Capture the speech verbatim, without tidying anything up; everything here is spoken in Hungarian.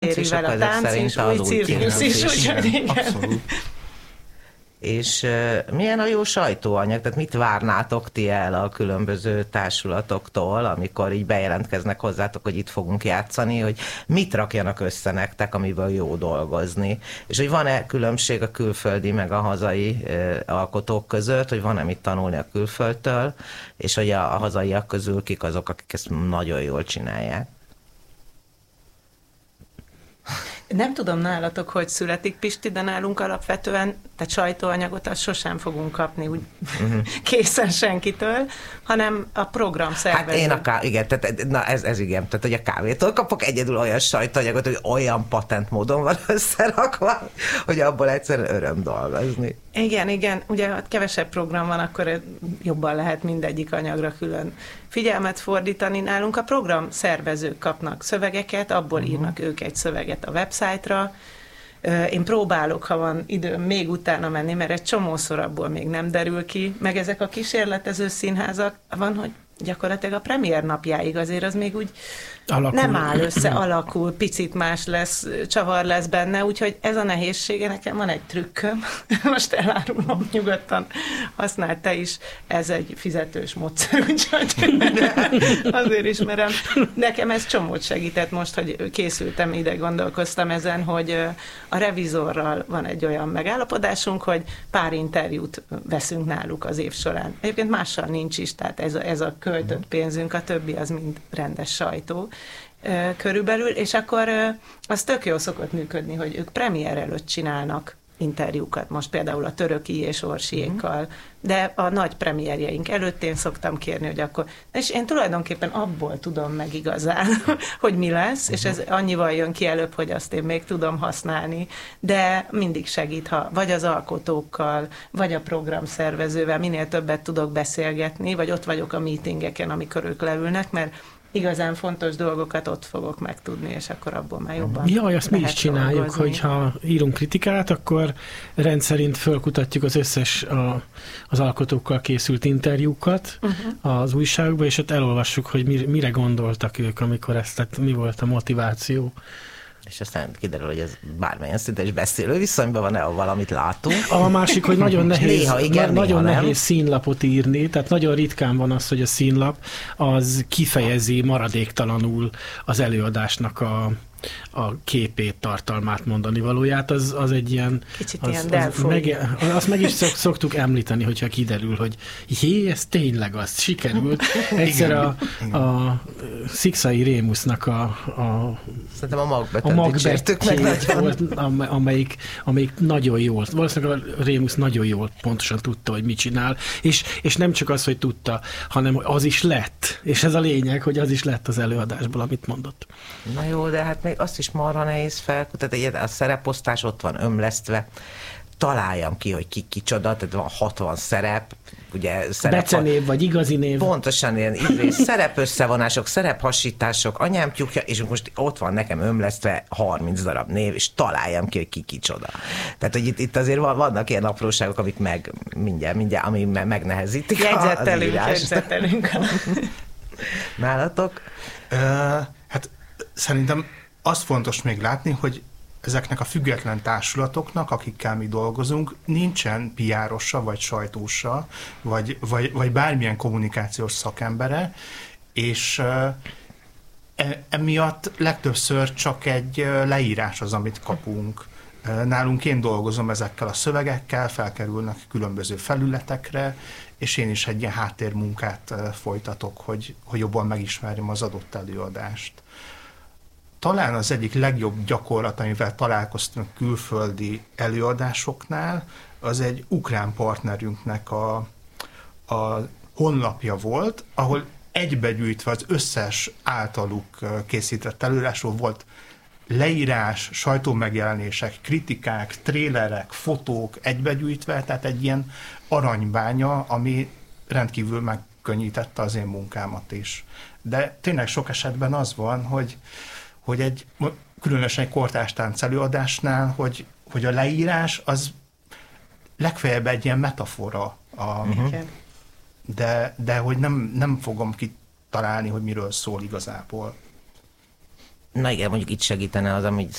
kísérővel a tánc és új cirkusz is, úgyhogy igen. Abszolút. És uh, milyen a jó sajtóanyag? Tehát mit várnátok ti el a különböző társulatoktól, amikor így bejelentkeznek hozzátok, hogy itt fogunk játszani, hogy mit rakjanak össze nektek, amiből jó dolgozni? És hogy van-e különbség a külföldi meg a hazai uh, alkotók között, hogy van-e mit tanulni a külföldtől, és hogy a, a hazaiak közül kik azok, akik ezt nagyon jól csinálják? Nem tudom nálatok, hogy születik, Pisti, de nálunk alapvetően, tehát sajtóanyagot azt sosem fogunk kapni úgy uh-huh. készen senkitől, hanem a program szervező. Hát én a kávé, igen, tehát, na ez, ez igen, tehát hogy a kávétól kapok egyedül olyan sajtóanyagot, hogy olyan patent módon van összerakva, hogy abból egyszerűen öröm dolgozni. Igen, igen, ugye ha kevesebb program van, akkor jobban lehet mindegyik anyagra külön figyelmet fordítani. Nálunk a program szervezők kapnak szövegeket, abból uh-huh. írnak ők egy szöveget a websájtra. Én próbálok, ha van időm, még utána menni, mert egy csomószor abból még nem derül ki, meg ezek a kísérletező színházak van, hogy gyakorlatilag a premier napjáig azért az még úgy alakul. Nem áll össze, alakul, picit más lesz, csavar lesz benne, úgyhogy ez a nehézsége, nekem van egy trükköm, most elárulom nyugodtan, használd te is, ez egy fizetős módszer, úgyhogy azért ismerem. Nekem ez csomót segített most, hogy készültem ide, gondolkoztam ezen, hogy a revizorral van egy olyan megállapodásunk, hogy pár interjút veszünk náluk az év során. Egyébként mással nincs is, tehát ez a, ez a költött pénzünk, a többi az mind rendes sajtó körülbelül, és akkor az tök jól szokott működni, hogy ők premier előtt csinálnak interjúkat, most például a Töröki és Orsiékkal, de a nagy premierjeink előtt én szoktam kérni, hogy akkor, és én tulajdonképpen abból tudom meg igazán, hogy mi lesz, és ez annyival jön ki előbb, hogy azt én még tudom használni, de mindig segít, ha vagy az alkotókkal, vagy a programszervezővel minél többet tudok beszélgetni, vagy ott vagyok a meetingeken, amikor ők leülnek, mert igazán fontos dolgokat ott fogok megtudni, és akkor abból már jobban Jaj, azt mi is csináljuk, dolgozni. Hogyha írunk kritikát, akkor rendszerint fölkutatjuk az összes a, az alkotókkal készült interjúkat uh-huh. az újságokba, és ott elolvassuk, hogy mire gondoltak ők, amikor ezt, tehát mi volt a motiváció. És aztán kiderül, hogy ez bármilyen szinten is beszélő viszonyban van-e, ahol valamit látunk. A másik, hogy nagyon nehéz, néha igen, nagyon néha nehéz színlapot írni, tehát nagyon ritkán van az, hogy a színlap az kifejezi maradéktalanul az előadásnak a, a képét, tartalmát, mondani valóját, az, az egy ilyen... Kicsit az, ilyen az meg, azt meg is szok, szoktuk említeni, hogyha kiderül, hogy jé, ez tényleg az, sikerült. Egyszer a, a Szikszai Rémusznak a, a Szerintem a a magbetet volt, amelyik, amelyik nagyon jól, valószínűleg a Rémusz nagyon jól pontosan tudta, hogy mit csinál, és, és nem csak az, hogy tudta, hanem az is lett, és ez a lényeg, hogy az is lett az előadásból, amit mondott. Na jó, de hát még azt is marha nehéz felkutatni, a szereposztás ott van ömlesztve, találjam ki, hogy ki kicsoda, tehát van hatvan szerep, ugye szerep... Becenév, vagy igazi név. Pontosan ilyen ízés, szerepösszevonások, szerephasítások, anyám tyúkja, és most ott van nekem ömlesztve harminc darab név, és találjam ki, hogy ki kicsoda. Tehát, hogy itt, itt azért vannak ilyen apróságok, amik meg mindjárt, mindjárt, ami megnehezítik jegyzettelünk, az írást. jegyzettelünk. Nálatok? Uh, hát szerintem azt fontos még látni, hogy ezeknek a független társulatoknak, akikkel mi dolgozunk, nincsen pé er-osa, vagy sajtósa, vagy, vagy, vagy bármilyen kommunikációs szakembere, és e, emiatt legtöbbször csak egy leírás az, amit kapunk. Nálunk én dolgozom ezekkel a szövegekkel, felkerülnek különböző felületekre, és én is egy ilyen háttérmunkát folytatok, hogy, hogy jobban megismerjem az adott előadást. Talán az egyik legjobb gyakorlat, amivel találkoztunk külföldi előadásoknál, az egy ukrán partnerünknek a, a honlapja volt, ahol egybegyűjtve az összes általuk készített előadásról volt leírás, sajtómegjelenések, kritikák, trélerek, fotók egybegyűjtve, tehát egy ilyen aranybánya, ami rendkívül megkönnyítette az én munkámat is. De tényleg sok esetben az van, hogy hogy egy, különösen egy kortárs tánc előadásnál, hogy, hogy a leírás az legfeljebb egy ilyen metafora, a, uh-huh. de, de hogy nem, nem fogom kitalálni, hogy miről szól igazából. Na igen, mondjuk itt segítene az, amit